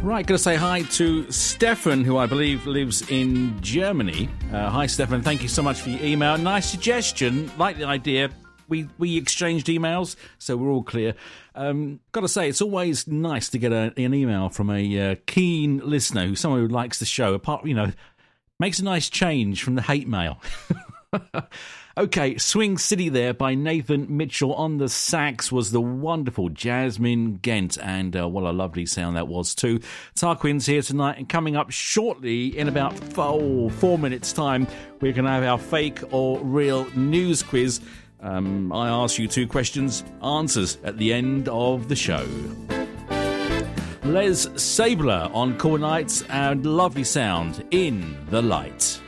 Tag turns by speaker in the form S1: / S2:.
S1: Right, going to say hi to Stefan, who I believe lives in Germany. Hi, Stefan. Thank you so much for your email. Nice suggestion. Like the idea. We exchanged emails, so we're all clear. Got to say, it's always nice to get an email from a keen listener, someone who likes the show. Makes a nice change from the hate mail. Okay, Swing City there by Nathan Mitchell. On the sax was the wonderful Jasmine Gent, and what a lovely sound that was too. Tarquin's here tonight, and coming up shortly, in about 4 minutes' time, we're going to have our fake or real news quiz. I ask you 2 questions, answers at the end of the show. Les Sabler on Cool Nights, and lovely sound, In the Light.